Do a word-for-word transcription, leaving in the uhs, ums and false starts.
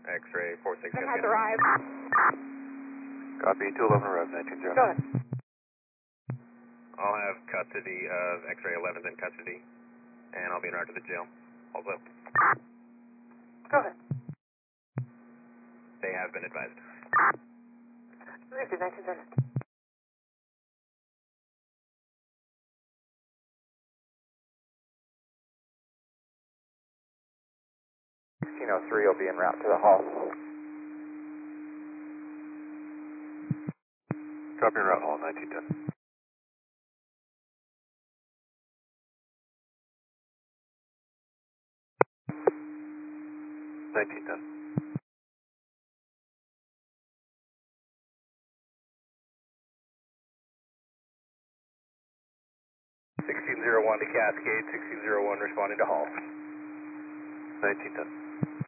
X-ray four six. That has arrived. Copy, two eleven arrived, nineteen zero. Go ahead. I'll have custody of X-ray eleven's in custody, and I'll be en route to the jail. Also, Go ahead. they have been advised. Received, nineteen zero. sixteen oh three will be en route to the hall. Copy, en route hall, nineteen ten. nineteen ten. sixteen zero one to Cascade, sixteen zero one responding to hall. nineteen ten.